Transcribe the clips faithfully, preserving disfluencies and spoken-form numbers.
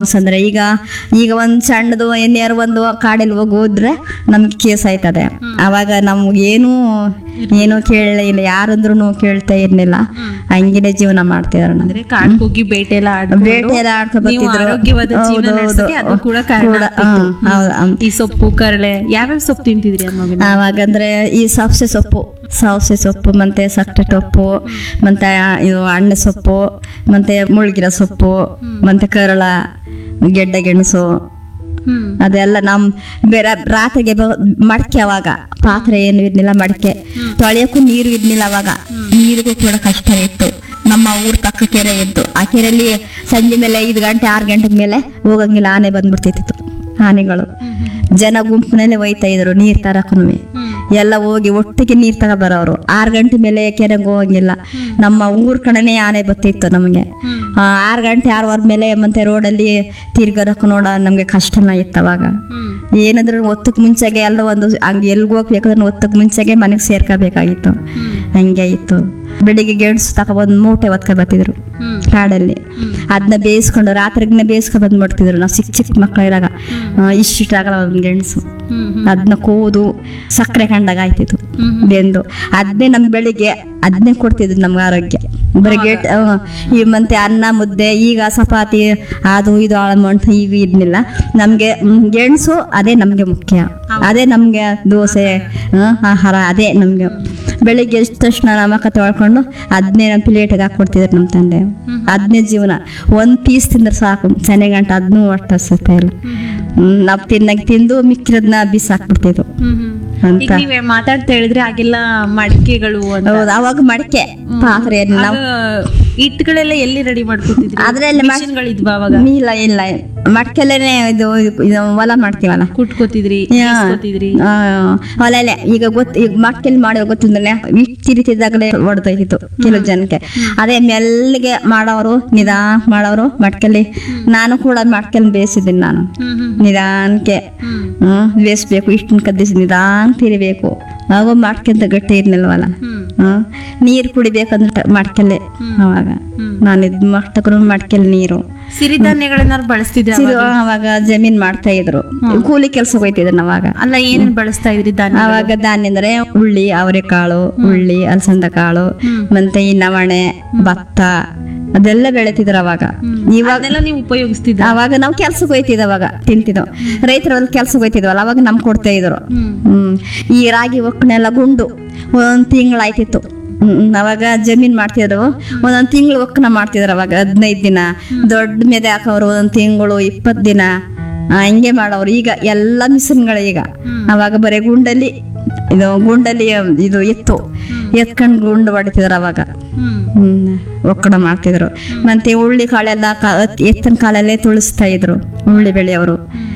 Loss ಅಂದ್ರೆ ಈಗ ಈಗ ಒಂದ್ ಸಣ್ಣದು ಎನ್ಯಾರು ಒಂದು ಕಾಡಲ್ಲಿ ಹೋಗಿ ಹೋದ್ರೆ ನಮ್ಗೆ ಕೇಸ್ ಆಯ್ತದೆ. ಅವಾಗ ನಮ್ಗೆ ಏನು ಏನು ಕೇಳಲೇ ಇಲ್ಲ, ಯಾರಂದ್ರೂ ಕೇಳ್ತಾ ಇರ್ಲಿಲ್ಲ. ಹಂಗಿನೇ ಜೀವನ ಮಾಡ್ತಿದಾರೆ. ಅಂದ್ರೆ ಕಾಡ್ಗೆ ಹೋಗಿ ಬೇಟೆ ಎಲ್ಲ ಆಡ್ಕೊಂಡು ಬೇಟೆ ಎಲ್ಲ ಆಡ್ಕೊ ನೀವು ಬರ್ತಿದ್ರು. ಆರೋಗ್ಯವಾದ ಜೀವನ ಹೌದು, ನಡೆಸೋಕೆ ಅದು ಕೂಡ ಕಾರಣ ಕೂಡ, ಆಗ್ತಿತ್ತು. ಹ್ಮ್, ಹೌದು, ಹ್ಮ್. ಈ ಸೊಪ್ಪು ಕರಳೆ ಯಾವ್ಯಾವ ಸೊಪ್ಪು ತಿಂತಿದ್ರಿ ಅಮ್ಮ? ಅವಾಗಂದ್ರೆ ಈ ಸೌಸೆ ಸೊಪ್ಪು ಸೌಸೆ ಸೊಪ್ಪು ಮತ್ತೆ ಸಕ್ಕರೆ ಸೊಪ್ಪು ಮತ್ತೆ ಇದು ಅಣ್ಣೆ ಸೊಪ್ಪು ಮತ್ತೆ ಮುಳ್ಗಿರ ಸೊಪ್ಪು ಮತ್ತೆ ಕರಳ ಗೆಡ್ಡೆ ಗೆಣಸು ಹ್ಮ್ ಅದೆಲ್ಲ ನಮ್ ಬೇರೆ ರಾತ್ರಿಗೆ ಬ- ಮಡಕೆ ಅವಾಗ ಪಾತ್ರೆ ಏನು ಇರ್ಲಿಲ್ಲ, ಮಡಕೆ ತೊಳೆಯಕ್ಕೂ ನೀರು ಇರ್ಲಿಲ್ಲ. ಅವಾಗ ನೀರಿಗೂ ಕೂಡ ಕಷ್ಟ ಇತ್ತು. ನಮ್ಮ ಊರ್ ಪಕ್ಕ ಕೆರೆ ಇತ್ತು. ಆ ಕೆರೆಯಲ್ಲಿ ಸಂಜೆ ಮೇಲೆ ಐದು ಗಂಟೆ ಆರು ಗಂಟೆ ಮೇಲೆ ಹೋಗಂಗಿಲ್ಲ, ಆನೆ ಬಂದ್ಬಿಡ್ತಿತ್ತು. ಆನೆಗಳು ಜನ ಗುಂಪಿನಲ್ಲಿ ಒಯ್ತಾ ಇದ್ರು ನೀರ್ ತರಕನು. ಎಲ್ಲ ಹೋಗಿ ಒಟ್ಟಿಗೆ ನೀರ್ ತಗ ಬರೋರು. ಆರು ಗಂಟೆ ಮೇಲೆ ಕೆರೆಗೆ ಹೋಗಂಗಿಲ್ಲ. ನಮ್ಮ ಊರ್ ಕಡೆನೆ ಆನೆ ಬತ್ತಿತ್ತು ನಮಗೆ. ಆ, ಆರು ಗಂಟೆ ಆರೂವರೆ ಮೇಲೆ ಮತ್ತೆ ರೋಡಲ್ಲಿ ತಿರ್ಗರಕ್ ನೋಡ ನಮ್ಗೆ ಕಷ್ಟನ ಇತ್ತು ಅವಾಗ. ಏನಾದ್ರೂ ಹೊತ್ತಕ್ ಮುಂಚೆಗೆ ಎಲ್ಲ ಒಂದು ಹಂಗ ಎಲ್ಗ ಹೋಗ್ಬೇಕಾದ್ರೆ ಹೊತ್ತಕ್ ಮುಂಚೆಗೆ ಮನೆಗೆ ಸೇರ್ಕೋಬೇಕಾಗಿತ್ತು. ಹಂಗೆ ಇತ್ತು. ಬೆಳಿಗ್ಗೆ ಗೆಣಸು ತಗೊಬಂದ್ ಮೂಟೆ ಹೊತ್ಕೊ ಬರ್ತಿದ್ರು ಕಾಡಲ್ಲಿ. ಅದನ್ನ ಬೇಯಿಸ್ಕೊಂಡು ರಾತ್ರಿಗನ್ನ ಬೇಯಿಸ್ಕೊ ಬಂದ್ಬಿಡ್ತಿದ್ರು ನಾವು ಚಿಕ್ಕ ಚಿಕ್ಕ ಮಕ್ಕಳು ಇರಾಗ. ಇಷ್ಟಿಷ್ಟಾಗಲ್ಲ ಒಂದು ಗೆಣಸು, ಅದನ್ನ ಕೂದು ಸಕ್ಕರೆ ಕಂಡಾಗ ಆಯ್ತಿತ್ತು ಬೆಂದು. ಅದನ್ನೇ ನಮ್ ಬೆಳಿಗ್ಗೆ ಅದನ್ನೇ ಕೊಡ್ತಿದ್ರು ನಮ್ಗೆ ಆರೋಗ್ಯ. ಬರೀ ಗೆಟ್ ಈ ಮತ್ತೆ ಅನ್ನ ಮುದ್ದೆ ಈಗ ಚಪಾತಿ ಅದು ಇದು ಆಳಮಂಟ್ ಈಗ ಇದ್ನಿಲ್ಲ ನಮ್ಗೆ. ಹ್ಮ್, ಗೆಣಸು ಅದೇ ನಮ್ಗೆ ಮುಖ್ಯ. ಅದೇ ನಮ್ಗೆ ದೋಸೆ ಹ್ಮ್, ಆಹಾರ ಅದೇ ನಮ್ಗೆ. ಬೆಳಿಗ್ಗೆ ಎಷ್ಟ ತಕ್ಷಣ ನಮಕ ತೊಳ್ಕೊಂಡು ಅದನ್ನೇ ನಮ್ಮ ಪ್ಲೇಟ್ಗೆ ಹಾಕೊಡ್ತಿದ್ರು ನಮ್ಮ ತಂದೆ. ಅದನ್ನೇ ಜೀವನ. ಒಂದ್ ಪೀಸ್ ತಿಂದ್ರೆ ಸಾಕು ಚೆನ್ನಾಗಿ ಗಂಟೆ ಅದನ್ನೂ ಒಟ್ಟು ಹಸುತ್ತೆ ಇಲ್ಲ. ಹ್ಮ್, ನಾವ್ ತಿನ್ನಾಗ ತಿಂದು ಮಿಕ್ಕಿರೋದ್ನ ಬಿಸಾಕ್ಬಿಡ್ತಿದ್ವು ಅಂತ. ಈಗ ನೀವೇ ಮಾತಾಡ್ತಾ ಹೇಳಿದ್ರೆ ಆಗೆಲ್ಲ ಮಡಿಕೆಗಳು ಅಂತ. ಹೌದು, ಅವಾಗ ಮಡಕೆ ಪಾತ್ರೆ ನಾವು ಹಿಟ್ಟುಗಳೆಲ್ಲ ಎಲ್ಲಿ ರೆಡಿ ಮಾಡ್ಕೊತಿದ್ರಿ? ಅದ್ರಲ್ಲಿ ಮ- ಮಿಷಿನ್ಗಳಿದ್ವಾ ಅವಾಗ? ಇಲ್ಲ ಇಲ್ಲ ಮಡ್ಕೆಲೇನೆ ಇದು ಇದು ಹೊಲ ಮಾಡ್ತೀವಲ್ಲ. ಕುಟ್ಕೋತಿದ್ರಿ, ಯಾ. ಬೀಸ್ಕೊತಿದ್ರಿ. ಆ, ಹೊಲಲೆ ಈಗ ಗೊತ್ತ ಈಗ ಮಡ್ಕೆಲಿ ಮಾಡಿ ಗೊತ್ತಿದ್ರೆ ಇಟ್ಟು ತಿರಿತಿದ್ದಾಗಲೇ ಹೊಡೆದೋಯ್ತಿತ್ತು ಕೆಲವು ಜನಕ್ಕೆ. ಅದೇ ಮೆಲ್ಲಿಗೆ ಮಾಡೋರು, ನಿಧಾನ ಮಾಡೋರು ಮಡ್ಕೆಲಿ. ನಾನು ಕೂಡ ಮಡ್ಕೆಲಿ ಬೇಯಿಸಿದ್ದೀನಿ ನಾನು. ಹ್ಮ್ ಹ್ಮ್ ನಿಧಾನಕ್ಕೆ ಹ್ಮ್ ಬೇಯಿಸ್ಬೇಕು. ಇಷ್ಟನ್ನ ಕದ್ದಿಸಿ ನಿಧಾನ ತಿರಿಬೇಕು. ಆಗ ಮಡ್ಕೆಂತ ಗಟ್ಟಿ ಇರ್ನಿಲ್ವಲ್ಲ. ಹ್ಮ್ ಹ್ಮ್ ನೀರ್ ಕುಡಿಬೇಕಂದ್ರೆ ಮಡ್ಕೆಲೆ. ಅವಾಗ ನಾನು ಇದ್ ಮಟ್ಟಕ್ರು ಮಡ್ಕೆಲ್ ನೀರು. ಸಿರಿಧಾನ್ಯಗಳನ್ನಾರು ಬಳಸ್ತಿದ್ರ? ಸಿರು ಅವಾಗ ಜಮೀನ್ ಮಾಡ್ತಾ ಇದ್ರು. ಕೂಲಿ ಕೆಲ್ಸಕ್ಕೆ ಹೋಯ್ತಿದ್ರು ಅವಾಗ. ಅಲ್ಲ, ಏನೇನ್ ಬಳಸ್ತಾ ಇದ್ರಿ ಧಾನ್ಯ? ಅವಾಗ ಧಾನ್ಯ ಅಂದ್ರೆ ಉಳ್ಳಿ, ಅವರೆಕಾಳು, ಉಳ್ಳಿ, ಅಲಸಂದ ಕಾಳು, ಮತ್ತೆ ಈ ನವಣೆ, ಭತ್ತ ಅದೆಲ್ಲ ಬೆಳಿತಿದ್ರು ಅವಾಗ. ಇವಾಗ ಅದೆಲ್ಲ ನೀವು ಉಪಯೋಗಿಸ್ತಿದ್ರ? ಅವಾಗ ನಾವ್ ಕೆಲ್ಸಕ್ಕೆ ಹೋಯ್ತಿದ್ವಿ, ಅವಾಗ ತಿಂತಿದ್ವು. ರೈತರಲ್ಲಿ ಕೆಲ್ಸಕ್ಕೆ ಹೋಯ್ತಿದ್ವಲ್ಲ ಅವಾಗ ನಮ್ ಕೊಡ್ತಾ ಇದ್ರು. ಹ್ಮ್ ಈ ರಾಗಿ ಒಕ್ಕಣೆಲ್ಲ ಗುಂಡು ಒಂದ್ ತಿಂಗಳಾಯ್ತಿತ್ತು. ಹ್ಮ್ ಅವಾಗ ಜಮೀನ್ ಮಾಡ್ತಿದ್ರು. ಒಂದೊಂದ್ ತಿಂಗಳು ಒಕ್ಕನ ಮಾಡ್ತಿದ್ರು ಅವಾಗ. ಹದಿನೈದು ದಿನ ದೊಡ್ಡ ಮೆದೆ ಹಾಕೋರು, ಒಂದೊಂದ್ ತಿಂಗಳು ಇಪ್ಪತ್ ದಿನ ಹಂಗೆ ಮಾಡೋರು. ಈಗ ಎಲ್ಲಾ ಮಿಷನ್ಗಳು. ಈಗ ಅವಾಗ ಬರೀ ಗುಂಡಲ್ಲಿ ಇದು ಗುಂಡಲ್ಲಿ ಇದು ಎತ್ತು ಎತ್ಕೊಂಡ್ ಗುಂಡು ಹೊಡಿತಿದ್ರು ಅವಾಗ. ಹ್ಮ್ ಒಕ್ಕಣ ಮಾಡ್ತಿದ್ರು. ಮತ್ತೆ ಉಳ್ಳಿ ಕಾಳೆಲ್ಲ ಎತ್ತನ ಕಾಲಲ್ಲೇ ತುಳಿಸ್ತಾ ಇದ್ರು. ಉಳ್ಳಿ ಬೆಳೆಯವರು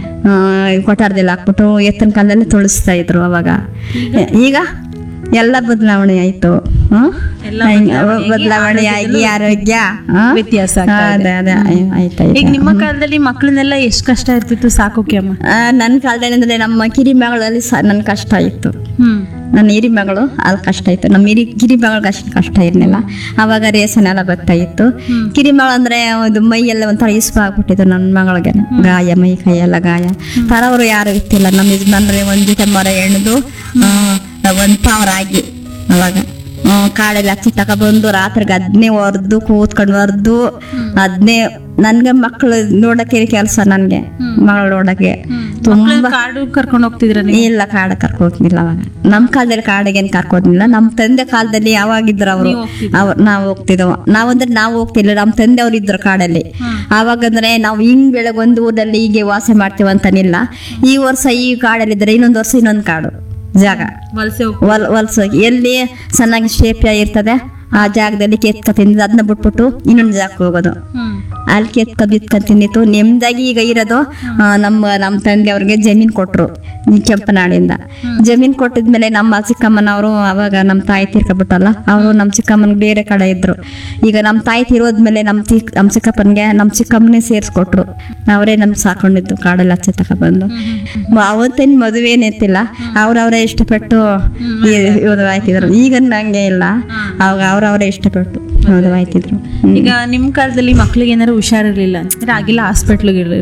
ಕೊಠಾರದಲ್ಲಿ ಹಾಕ್ಬಿಟ್ಟು ಎತ್ತನ ಕಾಲಲ್ಲೇ ತುಳಿಸ್ತಾ ಇದ್ರು ಅವಾಗ. ಈಗ ಎಲ್ಲ ಬದಲಾವಣೆ ಆಯ್ತು. ಬದಲಾವಣೆ ಆಗಿ ಆರೋಗ್ಯ ವ್ಯತ್ಯಾಸ ಅದೇ ಅದೇ ಆಯ್ತಾಯ್ತು. ಈಗ ನಿಮ್ಮ ಕಾಲದಲ್ಲಿ ಮಕ್ಕಳನ್ನೆಲ್ಲ ಎಷ್ಟ್ ಕಷ್ಟ ಇರ್ತಿತ್ತು ಸಾಕೋಕೆ ಅಮ್ಮ? ನನ್ನ ಕಾಲದಲ್ಲಿ ಅಂದ್ರೆ ನಮ್ಮ ಕಿರಿ ಮಗಳಲ್ಲಿ ನನ್ ಕಷ್ಟ ಇತ್ತು. ಹ್ಮ್ ನನ್ನ ಹಿರಿ ಮಗಳು ಅಲ್ಲಿ ಕಷ್ಟ ಇತ್ತು. ನಮ್ಮ ಹಿರಿ ಕಿರಿ ಮಗಳಿಗೆ ಅಷ್ಟು ಕಷ್ಟ ಇರ್ಲಿಲ್ಲ. ಅವಾಗ ರೇಷನ್ ಎಲ್ಲ ಬರ್ತಾ ಇತ್ತು. ಕಿರಿ ಮಗಳು ಅಂದ್ರೆ ಇದು ಮೈ ಎಲ್ಲ ಒಂಥರ ಇಸ್ಪ ಆಗ್ಬಿಟ್ಟಿತ್ತು ನನ್ನ ಮಗಳಿಗೆ. ಗಾಯ, ಮೈ ಕೈ ಎಲ್ಲ ಗಾಯ. ತರವರು ಯಾರು ಇತ್ತಿಲ್ಲ. ನಮ್ಮ ಯಜಮಾನ್ರೆ ಒಂದ್ ಜೊತೆ ಮರ ಎಣ್ದು ಒಂದ್ ಪಾವರ ಆಗಿ ಅವಾಗ ಕಾಡಲ್ಲಿ ಹಚ್ಚಿ ತಗೊಬಂದು ರಾತ್ರಿಗೆ ಅದನ್ನೇ ಹೊರ್ದು ಕೂತ್ಕೊಂಡು ಹೊರ್ದು ಅದನ್ನೇ ನನ್ಗೆ ಮಕ್ಕಳು ನೋಡಕ್ಕೆ ಕೆಲಸ. ನನ್ಗೆ ಮಗಳು ನೋಡಕ್ಕೆ ತುಂಬಾ ಕಾಡು ಕರ್ಕೊಂಡು ಹೋಗ್ತಿದ್ರ? ಇಲ್ಲ, ಕಾಡ ಕರ್ಕೋಗಿಲ್ಲ ಅವಾಗ. ನಮ್ ಕಾಲದಲ್ಲಿ ಕಾಡಿಗೇನ್ ಕರ್ಕೋದಿಲ್ಲ. ನಮ್ ತಂದೆ ಕಾಲದಲ್ಲಿ ಯಾವಾಗಿದ್ರು ಅವರು ಅವ್ರು ನಾವ್ ಹೋಗ್ತಿದ್ವು. ನಾವಂದ್ರೆ ನಾವು ಹೋಗ್ತಿಲ್ಲ, ನಮ್ ತಂದೆ ಅವ್ರು ಇದ್ರು ಕಾಡಲ್ಲಿ. ಅವಾಗಂದ್ರೆ ನಾವು ಹಿಂಗ್ ಬೆಳಗ್ಗೆ ಒಂದು ಊರಲ್ಲಿ ಹೀಗೆ ವಾಸ ಮಾಡ್ತೀವಿ ಅಂತಾನಿಲ್ಲ. ಈ ವರ್ಷ ಈ ಕಾಡಲ್ಲಿದ್ರೆ ಇನ್ನೊಂದ್ ವರ್ಷ ಇನ್ನೊಂದ್ ಕಾಡು ಜಾಗ ವಲಸೆ ವಲ್ ವಲ್ಸಾಗಿ ಎಲ್ಲಿ ಚೆನ್ನಾಗಿ ಶೇಪ್ ಇರ್ತದೆ ಆ ಜಾಗದಲ್ಲಿ ಕೆತ್ಕ ತಿಂದಿದ್ದು ಅದನ್ನ ಬಿಟ್ಬಿಟ್ಟು ಇನ್ನೊಂದು ಜಾಗಕ್ಕೆ ಹೋಗೋದು. ಅಲ್ಲಿ ಕೆತ್ಕ ಬಿತ್ಕ ತಿಂದಿತ್ತು ನೆಮ್ಮದಾಗಿ. ಈಗ ಇರೋದು ನಮ್ಮ ನಮ್ಮ ತಂದೆ ಅವ್ರಿಗೆ ಜಮೀನ್ ಕೊಟ್ರು ಕೆಂಪನಾಡಿಂದ. ಜಮೀನ್ ಕೊಟ್ಟಿದ್ಮೇಲೆ ನಮ್ಮ ಚಿಕ್ಕಮ್ಮನವರು ಅವಾಗ ನಮ್ಮ ತಾಯಿ ತೀರ್ಕೊಬಿಟ್ಟಲ್ಲ, ಅವರು ನಮ್ಮ ಚಿಕ್ಕಮ್ಮನಿಗೆ ಬೇರೆ ಕಡೆ ಇದ್ರು. ಈಗ ನಮ್ಮ ತಾಯಿ ತೀರೋದ್ಮೇಲೆ ನಮ್ಮ ತಿ ನಮ್ಮ ಚಿಕ್ಕಪ್ಪನಿಗೆ ನಮ್ಮ ಚಿಕ್ಕಮ್ಮನೇ ಸೇರಿಸ್ಕೊಟ್ರು. ಅವರೇ ನಮ್ಗೆ ಸಾಕೊಂಡಿದ್ದು ಕಾಡಲ್ಲಿ ಹಚ್ಚೆ ತಗೊಬಂದು. ಅವತ್ತೇನು ಮದುವೆನೇ ಇರ್ತಿಲ್ಲ, ಅವ್ರವ್ರೇ ಇಷ್ಟಪಟ್ಟು ಮದುವೆ ಆಯ್ತಿದ್ರು. ಈಗ ನಂಗೆ ಇಲ್ಲ, ಅವಾಗ ಅವ್ರವ್ರೇ ಇಷ್ಟಪಟ್ಟು ಮದುವೆ ಆಯ್ತಿದ್ರು. ಈಗ ನಿಮ್ ಕಾಲದಲ್ಲಿ ಮಕ್ಳಿಗೆ ಏನಾರು ಹುಷಾರಿರ್ಲಿಲ್ಲ ಅಂದ್ರೆ ಆಗಿಲ್ಲ ಹಾಸ್ಪಿಟ್ಲ್ಗೆ